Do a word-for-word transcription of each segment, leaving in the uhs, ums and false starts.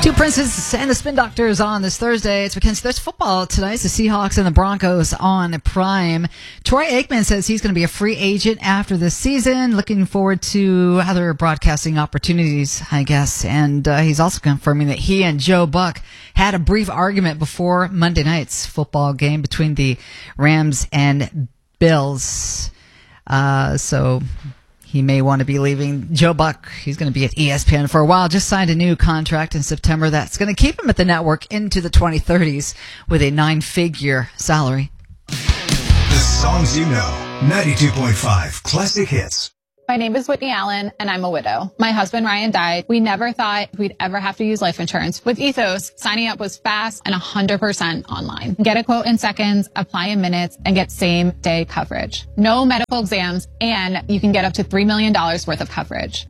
Two Princes and the Spin Doctors on this Thursday. It's because there's football tonight. It's the Seahawks and the Broncos on Prime. Troy Aikman says he's going to be a free agent after this season. Looking forward to other broadcasting opportunities, I guess. And uh, he's also confirming that he and Joe Buck had a brief argument before Monday night's football game between the Rams and Bills. Uh, so... He may want to be leaving. Joe Buck, he's going to be at E S P N for a while, just signed a new contract in September that's going to keep him at the network into the twenty thirties with a nine-figure salary. The songs you know, ninety-two point five Classic Hits. My name is Whitney Allen, and I'm a widow. My husband, Ryan, died. We never thought we'd ever have to use life insurance. With Ethos, signing up was fast and one hundred percent online. Get a quote in seconds, apply in minutes, and get same-day coverage. No medical exams, and you can get up to three million dollars worth of coverage.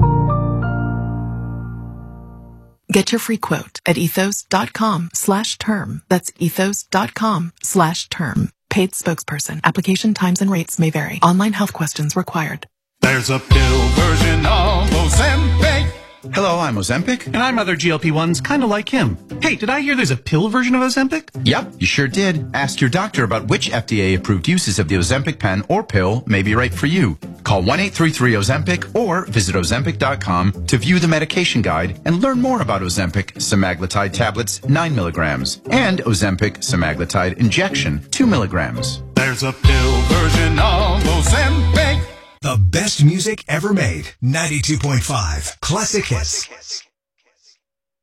Get your free quote at ethos.com slash term. That's ethos.com slash term. Paid spokesperson. Application times and rates may vary. Online health questions required. There's a pill version of Ozempic. Hello, I'm Ozempic. And I'm other G L P ones kind of like him. Hey, did I hear there's a pill version of Ozempic? Yep, you sure did. Ask your doctor about which F D A-approved uses of the Ozempic pen or pill may be right for you. Call one eight three three Ozempic or visit ozempic dot com to view the medication guide and learn more about Ozempic semaglutide tablets nine milligrams and Ozempic semaglutide injection two milligrams. There's a pill version of Ozempic. The best music ever made. ninety-two point five Classic Hits.